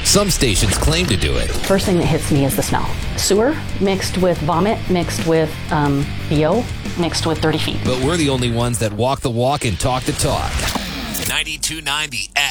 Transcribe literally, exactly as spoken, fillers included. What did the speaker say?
Some stations claim to do it. First thing that hits me is the smell. Sewer mixed with vomit, mixed with um, B O, mixed with dirty feet. But we're the only ones that walk the walk and talk the talk. ninety-two point nine The